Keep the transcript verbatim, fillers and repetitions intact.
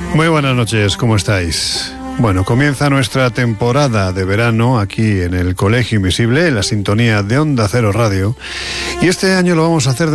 Muy buenas noches, ¿cómo estáis? Bueno, comienza nuestra temporada de verano aquí en el Colegio Invisible, en la sintonía de Onda Cero Radio, y este año lo vamos a hacer de